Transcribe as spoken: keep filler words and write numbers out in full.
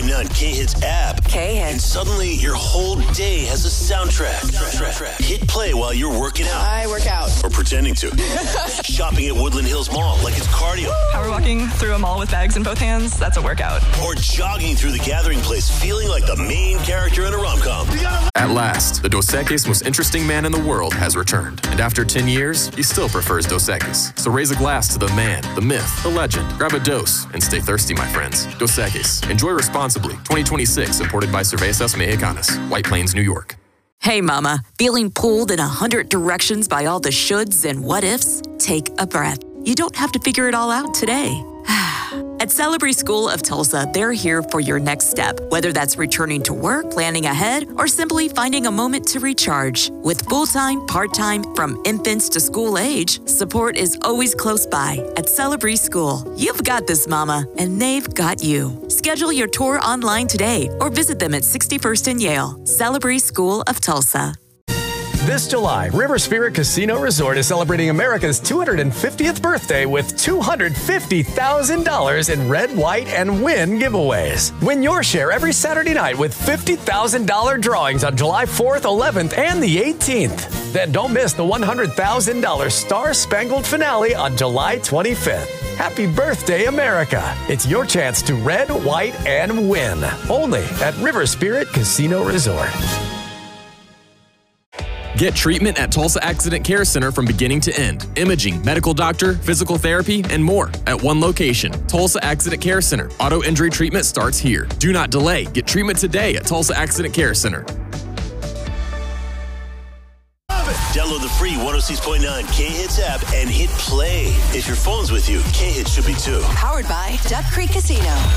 point nine K-Hits app. K-Hits. And suddenly your whole day has a soundtrack. Hit play while you're working out. I work out. Or pretending to. Shopping at Woodland Hills Mall like it's cardio. Power walking through a mall with bags in both hands, that's a workout. Or jogging through the gathering place feeling like the main character in a rom-com. At last, the Dos Equis most interesting man in the world has returned. And after ten years, he still prefers Dos Equis. So raise a glass to the man, the myth, the legend. Grab a dose and stay thirsty, my friends. Dos Equis. Enjoy responsibly. twenty twenty-six, imported by Cervezas Mexicanas. White Plains, New York. Hey, mama. Feeling pulled in a hundred directions by all the shoulds and what ifs? Take a breath. You don't have to figure it all out today. At Celebrity School of Tulsa, they're here for your next step, whether that's returning to work, planning ahead, or simply finding a moment to recharge. With full-time, part-time, from infants to school age, support is always close by at Celebrity School. You've got this, mama, and they've got you. Schedule your tour online today or visit them at sixty-first and Yale. Celebrity School of Tulsa. This July, River Spirit Casino Resort is celebrating America's two hundred fiftieth birthday with two hundred fifty thousand dollars in red, white, and win giveaways. Win your share every Saturday night with fifty thousand dollars drawings on July fourth, eleventh, and the eighteenth. Then don't miss the one hundred thousand dollars Star Spangled finale on July twenty-fifth. Happy birthday, America. It's your chance to red, white, and win. Only at River Spirit Casino Resort. Get treatment at Tulsa Accident Care Center from beginning to end. Imaging, medical doctor, physical therapy, and more at one location. Tulsa Accident Care Center. Auto injury treatment starts here. Do not delay. Get treatment today at Tulsa Accident Care Center. Download the free one oh six point nine K-Hits app and hit play. If your phone's with you, K-Hits should be too. Powered by Duck Creek Casino.